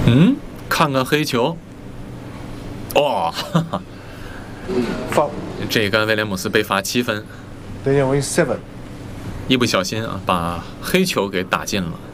嗯，看看黑球。哇，哈哈， Foul. 这个威廉姆斯被罚7分， Daniel wins 7. 一不小心啊，把黑球给打进了。